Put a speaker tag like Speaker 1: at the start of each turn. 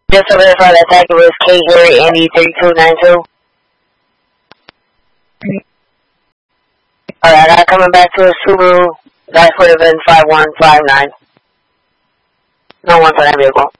Speaker 1: Just to verify that tag was K Gary Andy 3292. Alright, I'm coming back to a Subaru. That would have been 5159. No one for that vehicle.